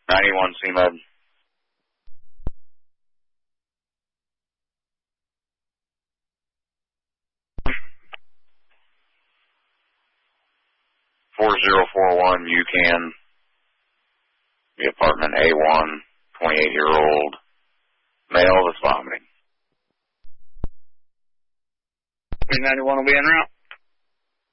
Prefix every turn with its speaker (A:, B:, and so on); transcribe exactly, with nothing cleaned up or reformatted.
A: ninety-one C M U D. four zero four one UCAN, the apartment A one, twenty-eight-year-old male that's vomiting.
B: three ninety-one will be en route.